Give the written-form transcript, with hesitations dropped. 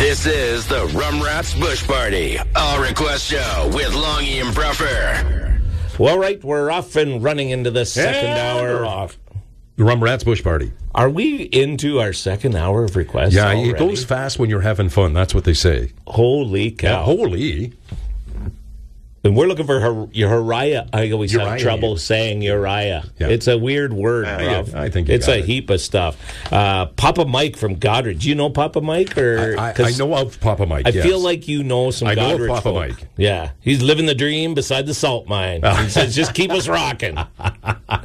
This is the Rum Rats Bush Party, All Request Show with Longy and Bruffer. Well, right, we're off and running into the second hour. Off. The Rum Rats Bush Party. Are we into our second hour of requests? Yeah, already? it goes fast when you're having fun. That's what they say. Holy cow. Yeah, holy. And we're looking for Uriah. I always have Uriah. trouble saying Uriah. Yeah. It's a weird word, bro. I think you it's got a it. heap of stuff. Papa Mike from Goddard. Do you know Papa Mike? Or I know of Papa Mike, I yes. feel like you know some I know of Goddard Papa folk. Mike. Yeah. He's living the dream beside the salt mine. He says, just keep us rocking.